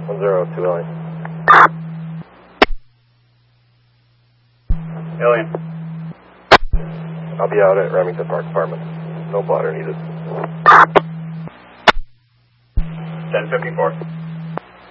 102 Alien. Alien. I'll be out at Remington Park Apartments. No bladder needed. 1054.